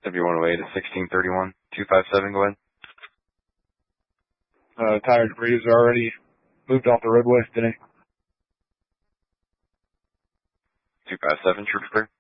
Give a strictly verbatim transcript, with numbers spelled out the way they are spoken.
W one oh eight at sixteen thirty-one. two five seven, go ahead. Uh, Tyler Reeves already moved off the roadway today. two five seven, troops clear.